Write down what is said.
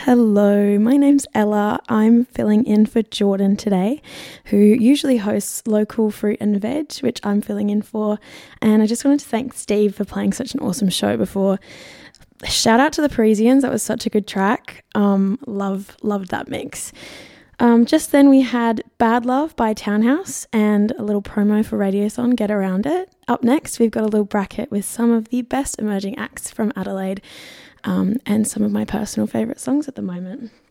Hello, my name's Ella. I'm filling in for Jordan today, who usually hosts Local Fruit and Veg, which I'm filling in for. And I just wanted to thank Steve for playing such an awesome show before. Shout out to the Parisians. That was such a good track. Loved that mix. Just then we had Bad Love by Townhouse and a little promo for Radiothon, Get Around It. Up next, we've got a little bracket with some of the best emerging acts from Adelaide and some of my personal favourite songs at the moment.